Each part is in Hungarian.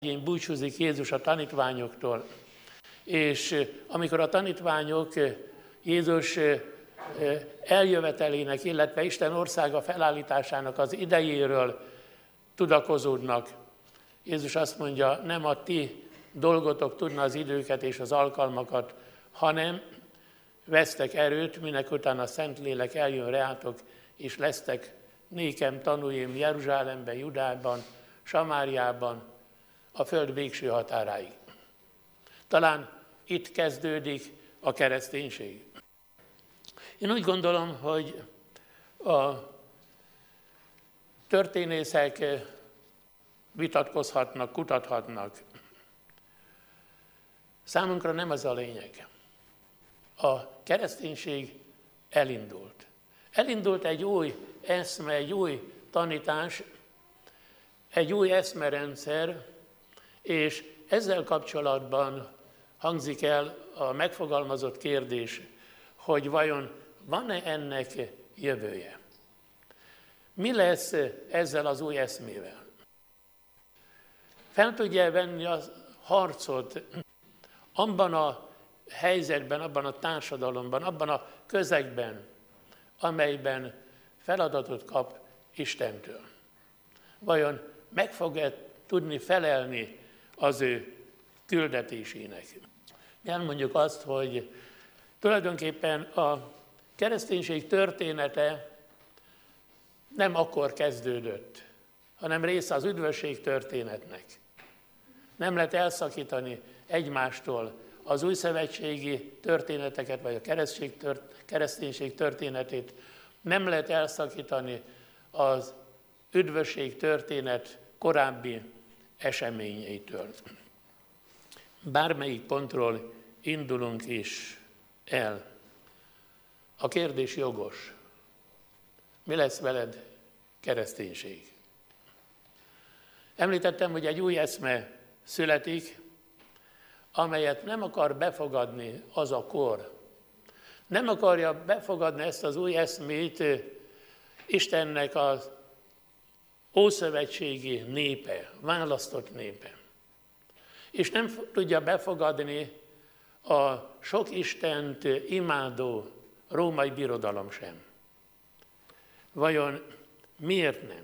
búcsúzik Jézus a tanítványoktól, és amikor a tanítványok Jézus eljövetelének, illetve Isten országa felállításának az idejéről tudakozódnak, Jézus azt mondja, nem a ti dolgotok tudna az időket és az alkalmakat, hanem vesztek erőt, minek után a Szentlélek eljön reátok, és lesztek nékem tanúim Jeruzsálemben, Judában, Samáriában, a föld végső határáig. Talán itt kezdődik a kereszténység. Én úgy gondolom, hogy a történészek vitatkozhatnak, kutathatnak. Számunkra nem az a lényeg. A kereszténység elindult. Elindult egy új eszme, egy új tanítás, egy új eszmerendszer, és ezzel kapcsolatban hangzik el a megfogalmazott kérdés, hogy vajon van-e ennek jövője? Mi lesz ezzel az új eszmével? Fel tudja venni a harcot abban a helyzetben, abban a társadalomban, abban a közegben, amelyben feladatot kap Istentől? Vajon meg fog-e tudni felelni az ő küldetésének? Elmondjuk azt, hogy tulajdonképpen a kereszténység története nem akkor kezdődött, hanem része az üdvösség történetnek. Nem lehet elszakítani egymástól az újszövetségi történeteket, vagy a kereszténység történetét. Nem lehet elszakítani az üdvösség történet korábbi eseményeitől. Bármelyik pontról indulunk is el. A kérdés jogos. Mi lesz veled, kereszténység? Említettem, hogy egy új eszme születik, amelyet nem akar befogadni az a kor. Nem akarja befogadni ezt az új eszmét Istennek az ószövetségi népe, választott népe. És nem tudja befogadni a sok Istent imádó római birodalom sem. Vajon miért nem?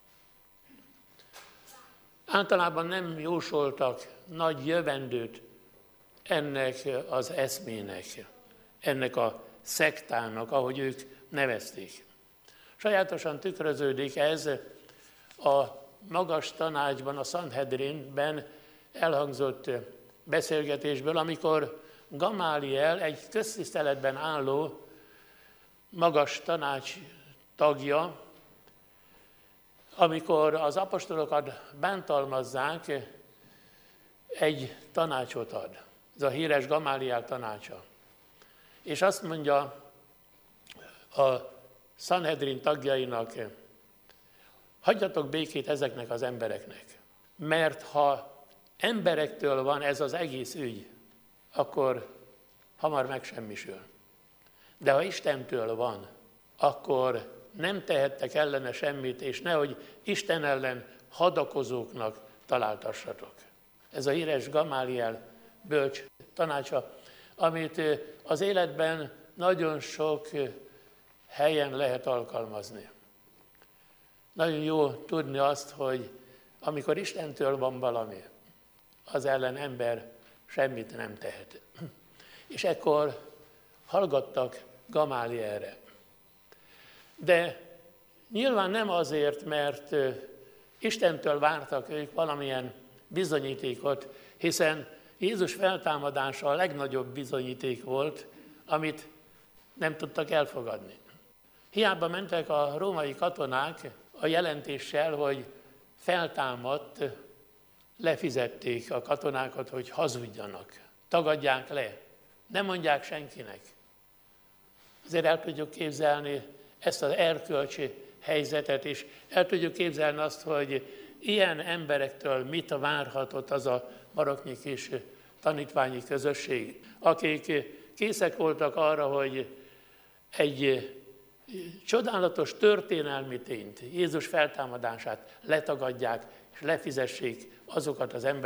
Általában nem jósoltak nagy jövendőt ennek az eszmének, ennek a szektának, ahogy ők nevezték. Sajátosan tükröződik ez a magas tanácsban, a Sanhedrinben elhangzott beszélgetésből, amikor Gamáliel, egy köztiszteletben álló magas tanács tagja, amikor az apostolokat bántalmazzák, egy tanácsot ad. Ez a híres Gamáliel tanácsa. És azt mondja a Sanhedrin tagjainak, hagyjatok békét ezeknek az embereknek, mert ha emberektől van ez az egész ügy, akkor hamar megsemmisül. De ha Istentől van, akkor nem tehettek ellene semmit, és nehogy Isten ellen hadakozóknak találtassatok. Ez a híres Gamáliel bölcs tanácsa, amit az életben nagyon sok helyen lehet alkalmazni. Nagyon jó tudni azt, hogy amikor Istentől van valami, az ellen ember semmit nem tehet. És ekkor hallgattak Gamálielre. De nyilván nem azért, mert Istentől vártak ők valamilyen bizonyítékot, hiszen Jézus feltámadása a legnagyobb bizonyíték volt, amit nem tudtak elfogadni. Hiába mentek a római katonák a jelentéssel, hogy feltámadt, lefizették a katonákat, hogy hazudjanak, tagadják le, nem mondják senkinek. Azért el tudjuk képzelni ezt az erkölcsi helyzetet, és el tudjuk képzelni azt, hogy ilyen emberektől mit várhatott az a maroknyi kis tanítványi közösség, akik készek voltak arra, hogy egy csodálatos történelmi tényt, Jézus feltámadását letagadják, és lefizessék azokat az embereket,